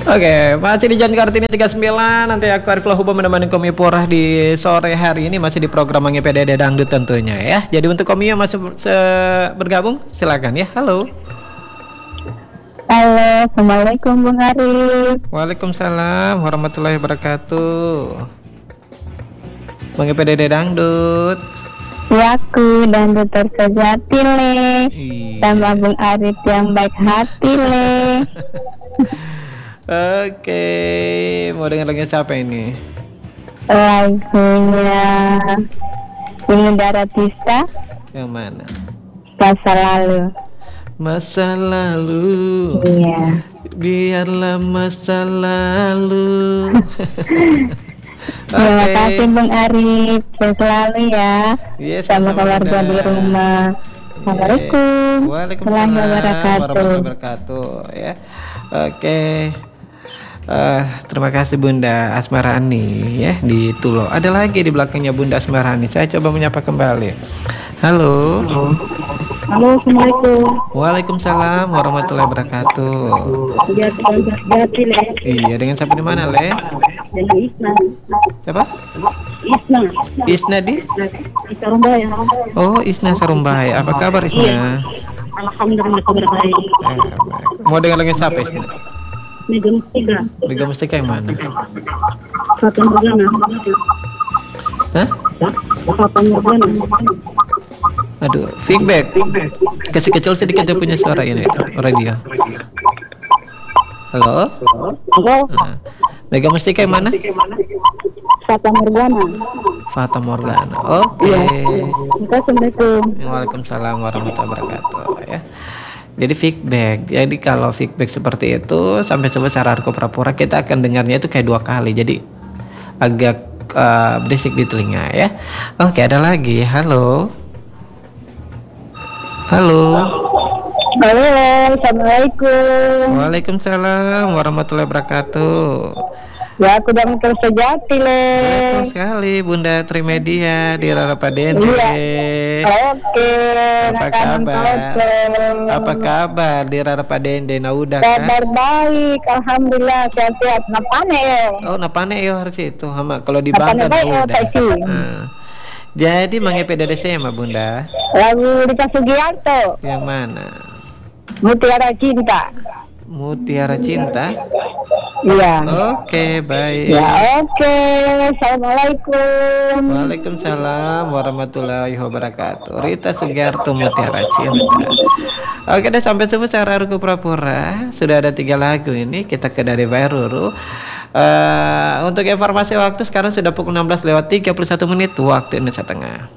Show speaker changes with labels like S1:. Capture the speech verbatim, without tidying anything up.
S1: Oke, masih di Jalan Kartini tiga puluh sembilan. Nanti aku Arif Lahuba menemani Komi Purah di sore hari ini. Masih di program P D D Dangdut tentunya ya. Jadi untuk Komi yang masih se- bergabung, silakan ya. Halo.
S2: Halo, Assalamualaikum Bung Arif.
S1: Waalaikumsalam warahmatullahi wabarakatuh. Bang P D D Dangdut.
S2: Yaku dan Dokter Sejati le.
S1: Iya.
S2: Sama Bung Arif yang baik hati le.
S1: Oke, mau dengar lagu siapa ini?
S2: Lagunya Bumi Daratista.
S1: Yang mana?
S2: Masa lalu.
S1: Masa lalu.
S2: Iya.
S1: Biarlah masa lalu.
S2: Terima
S1: Oke.
S2: kasih Bung Arif. Sehat selalu ya.
S1: Yes,
S2: sama
S1: sama-sama,
S2: keluarga di
S1: Bunda.
S2: rumah. Assalamualaikum.
S1: Waalaikumsalam warahmatullahi wabarakatuh ya. Oke. Eh, terima kasih Bunda Asmarani ya di Tulo. Ada lagi di belakangnya Bunda Asmarani. Saya coba menyapa kembali. Halo.
S2: Halo, Assalamualaikum.
S1: Waalaikumsalam warahmatullahi wabarakatuh.
S2: Sejati le.
S1: Iya, dengan siapa di mana, Le?
S2: Dengan Isna.
S1: Siapa?
S2: Isna.
S1: Isna di?
S2: Sarumbaya.
S1: Oh, Isna Sarumbaya. Apa kabar Isna?
S2: Alhamdulillah kabar baik.
S1: Eh, mau dengar lagi siapa Isna?
S2: Mega Mustika.
S1: Liga Mustika yang mana?
S2: Fata Morgana.
S1: Hah?
S2: Fata Morgana.
S1: Aduh, feedback. Kecil-kecil sedikit dia punya suara ini radio. Halo?
S2: Halo.
S1: Nah, Mega Mustika yang mana?
S2: Fata Morgana.
S1: Fata Morgana. Oke.
S2: Assalamualaikum.
S1: Waalaikumsalam warahmatullahi wabarakatuh ya. Jadi feedback. Jadi kalau feedback seperti itu sampai sebut secara pura-pura kita akan dengarnya itu kayak dua kali. Jadi agak uh, berisik di telinga ya. Oke, ada lagi. Halo. Halo.
S2: Halo, Assalamualaikum.
S1: Waalaikumsalam warahmatullahi wabarakatuh.
S2: Ya, aku udah mikir sejati le.
S1: Betul sekali Bunda Trimedia di Rarapadende.
S2: Oke.
S1: Apa kabar? Apa kabar di Rarapadende? Nah udah
S2: Kabar
S1: kan?
S2: baik, alhamdulillah sehat-sehat. Napane ya?
S1: Oh napane yo harus itu sama kalau di
S2: Napane
S1: Bangka
S2: baik,
S1: nah
S2: oh,
S1: udah.
S2: Taisi.
S1: Nah. Jadi Mang P D D C sama Bunda.
S2: Lagu Rika Sugiarto,
S1: Yang mana?
S2: Mutiara Cinta.
S1: Mutiara Cinta.
S2: Iya.
S1: Oke, baik.
S2: Ya, oke. Assalamualaikum.
S1: Waalaikumsalam warahmatullahi wabarakatuh. Rita Sugiarto Mutiara Cinta. Oke deh, sampai sebut secara Ruku Pura-pura. Sudah ada tiga lagu ini. Kita ke dari Bairuru. Uh, untuk informasi waktu sekarang sudah pukul enam belas lewat tiga puluh satu menit waktu Indonesia Tengah.